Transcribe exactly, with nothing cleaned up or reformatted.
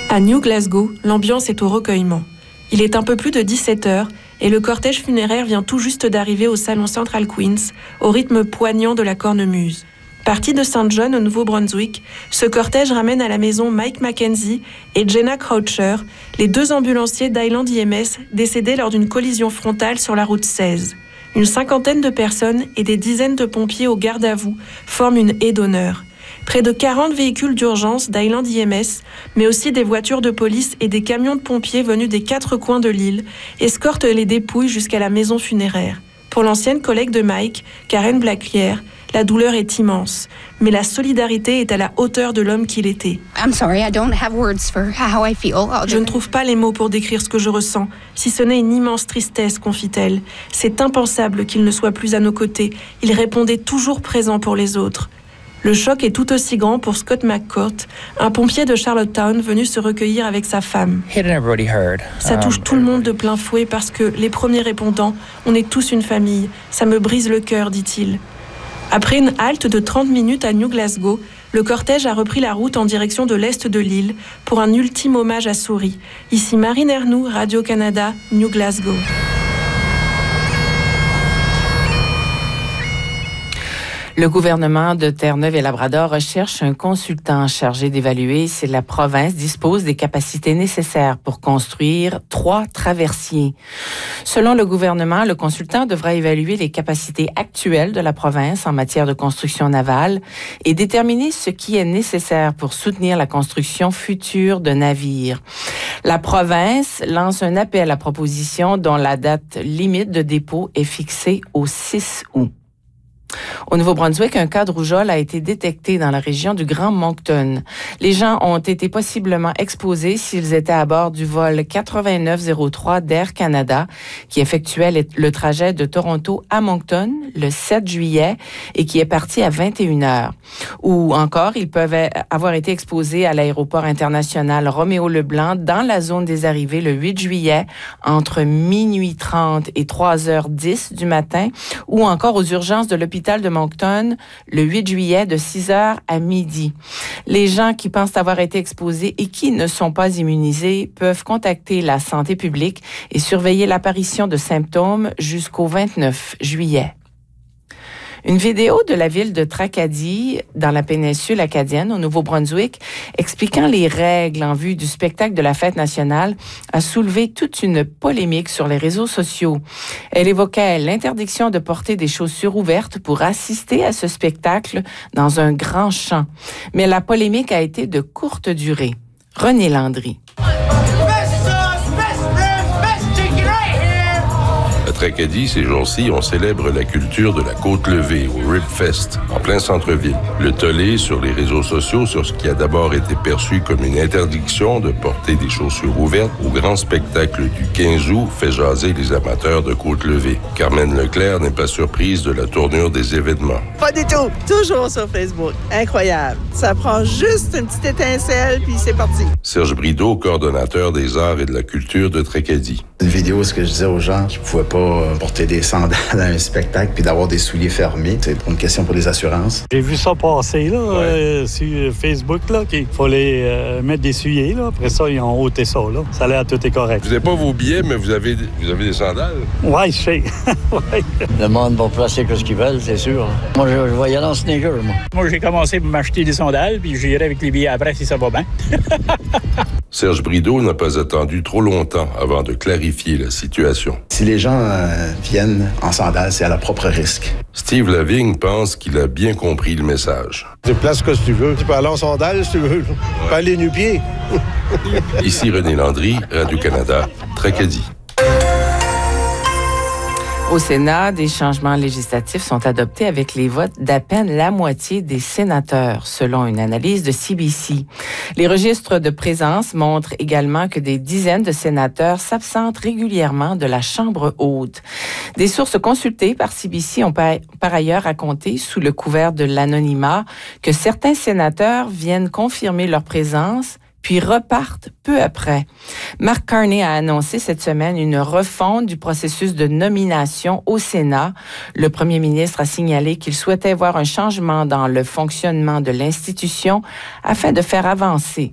À New Glasgow, l'ambiance est au recueillement. Il est un peu plus de dix-sept heures et le cortège funéraire vient tout juste d'arriver au salon Central Queens, au rythme poignant de la cornemuse. Parti de Saint John au Nouveau-Brunswick, ce cortège ramène à la maison Mike Mackenzie et Jenna Croucher, les deux ambulanciers d'Highland I M S décédés lors d'une collision frontale sur la route seize. Une cinquantaine de personnes et des dizaines de pompiers au garde à vous forment une haie d'honneur. Près de quarante véhicules d'urgence d'Highland I M S, mais aussi des voitures de police et des camions de pompiers venus des quatre coins de l'île, escortent les dépouilles jusqu'à la maison funéraire. Pour l'ancienne collègue de Mike, Karen Blacklier, la douleur est immense, mais la solidarité est à la hauteur de l'homme qu'il était. I'm sorry, I don't have words for how I feel. Je ne trouve pas les mots pour décrire ce que je ressens, si ce n'est une immense tristesse, confie-t-elle. C'est impensable qu'il ne soit plus à nos côtés. Il répondait toujours présent pour les autres. Le choc est tout aussi grand pour Scott McCourt, un pompier de Charlottetown venu se recueillir avec sa femme. Ça touche tout le monde de plein fouet parce que, les premiers répondants, on est tous une famille. Ça me brise le cœur, dit-il. Après une halte de trente minutes à New Glasgow, le cortège a repris la route en direction de l'est de l'île pour un ultime hommage à Souris. Ici Marine Ernoux, Radio-Canada, New Glasgow. Le gouvernement de Terre-Neuve-et-Labrador recherche un consultant chargé d'évaluer si la province dispose des capacités nécessaires pour construire trois traversiers. Selon le gouvernement, le consultant devra évaluer les capacités actuelles de la province en matière de construction navale et déterminer ce qui est nécessaire pour soutenir la construction future de navires. La province lance un appel à proposition dont la date limite de dépôt est fixée au six août. Au Nouveau-Brunswick, un cas de rougeole a été détecté dans la région du Grand Moncton. Les gens ont été possiblement exposés s'ils étaient à bord du vol quatre-vingt-neuf zéro trois d'Air Canada qui effectuait le trajet de Toronto à Moncton le sept juillet et qui est parti à vingt et une heures. Ou encore, ils peuvent avoir été exposés à l'aéroport international Roméo-Leblanc dans la zone des arrivées le huit juillet entre minuit trente et trois heures dix du matin ou encore aux urgences de l'hôpital de Moncton le huit juillet de six heures à midi. Les gens qui pensent avoir été exposés et qui ne sont pas immunisés peuvent contacter la santé publique et surveiller l'apparition de symptômes jusqu'au vingt-neuf juillet. Une vidéo de la ville de Tracadie, dans la péninsule acadienne, au Nouveau-Brunswick, expliquant les règles en vue du spectacle de la fête nationale, a soulevé toute une polémique sur les réseaux sociaux. Elle évoquait l'interdiction de porter des chaussures ouvertes pour assister à ce spectacle dans un grand champ. Mais la polémique a été de courte durée. René Landry. À Tracadie, ces jours-ci, on célèbre la culture de la côte levée au Ribfest, en plein centre-ville. Le tollé sur les réseaux sociaux sur ce qui a d'abord été perçu comme une interdiction de porter des chaussures ouvertes au grand spectacle du quinze août fait jaser les amateurs de côte levée. Carmen Leclerc n'est pas surprise de la tournure des événements. Pas du tout. Toujours sur Facebook. Incroyable. Ça prend juste une petite étincelle, puis c'est parti. Serge Brideau, coordonnateur des arts et de la culture de Tracadie. Une vidéo, ce que je disais aux gens, je ne pouvais pas porter des sandales dans un spectacle puis d'avoir des souliers fermés. C'est une question pour les assurances. J'ai vu ça passer là, ouais. euh, sur Facebook, là, qu'il fallait euh, mettre des souliers. Là. Après ça, ils ont ôté ça. Là. Ça a l'air tout est correct. Vous n'avez pas vos billets, mais vous avez, vous avez des sandales? Oui, je sais. ouais. Le monde va placer ce qu'ils veulent, c'est sûr. Moi, je, je vais y aller en sneaker, moi. Moi, j'ai commencé par m'acheter des sandales, puis j'irai avec les billets après si ça va bien. Serge Brideau n'a pas attendu trop longtemps avant de clarifier la situation. Si les gens euh, viennent en sandales, c'est à leur propre risque. Steve Lavigne pense qu'il a bien compris le message. Déplace ce que tu veux. Tu peux aller en sandales si tu veux. Tu peux aller nu-pieds. Ici René Landry, Radio-Canada, Tracadie. Au Sénat, des changements législatifs sont adoptés avec les votes d'à peine la moitié des sénateurs, selon une analyse de C B C. Les registres de présence montrent également que des dizaines de sénateurs s'absentent régulièrement de la Chambre haute. Des sources consultées par C B C ont par, par ailleurs raconté, sous le couvert de l'anonymat, que certains sénateurs viennent confirmer leur présence puis repartent peu après. Mark Carney a annoncé cette semaine une refonte du processus de nomination au Sénat. Le premier ministre a signalé qu'il souhaitait voir un changement dans le fonctionnement de l'institution afin de faire avancer